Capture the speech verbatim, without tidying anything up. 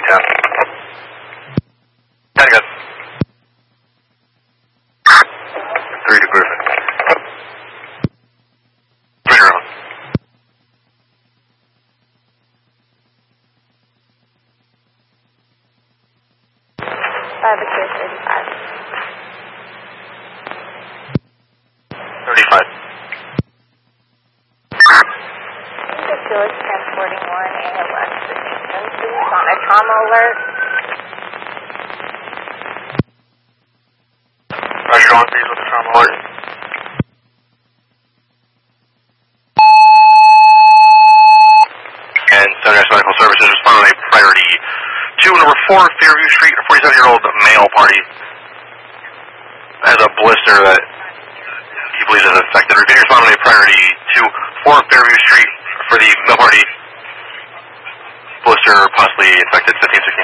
ten. ten, good. three to Griffin. Bring her on. five to thirty-five. thirty-five. Village transporting one A L S to Kingston, please, on a trauma alert. Roger, on please with the trauma alert. And Sunrise Medical Services responded on a priority to number four Fairview Street, a forty-seven-year-old male party has a blister that he believes is infected. Repeat respond on a priority to four Fairview Street for the male party blister possibly infected, fifteen sixteen.